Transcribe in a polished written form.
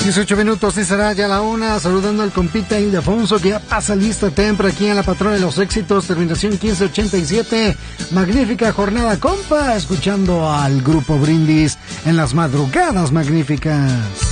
18 minutos y será ya la una, saludando al compita Ildefonso que ya pasa lista tempra aquí en la patrona de los éxitos, terminación 1587. Magnífica jornada, compa, escuchando al grupo Brindis en las madrugadas magníficas.